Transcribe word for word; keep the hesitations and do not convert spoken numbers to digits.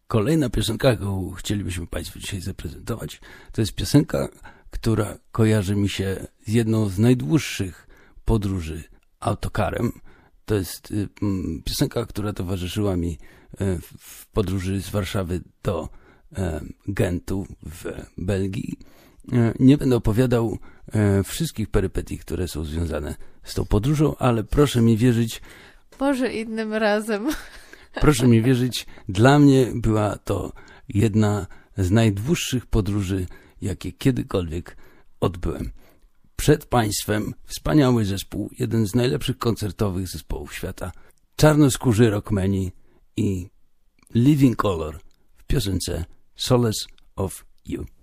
Kolejna piosenka, jaką chcielibyśmy Państwu dzisiaj zaprezentować, to jest piosenka, która kojarzy mi się z jedną z najdłuższych podróży autokarem. To jest y, piosenka, która towarzyszyła mi y, w podróży z Warszawy do y, Gentu w Belgii. Y, nie będę opowiadał y, wszystkich perypetii, które są związane z tą podróżą, ale proszę mi wierzyć... Może innym razem. Proszę mi wierzyć, dla mnie była to jedna z najdłuższych podróży, jakie kiedykolwiek odbyłem. Przed Państwem wspaniały zespół, jeden z najlepszych koncertowych zespołów świata, czarnoskórzy rockmeni i Living Colour w piosence Solace of You.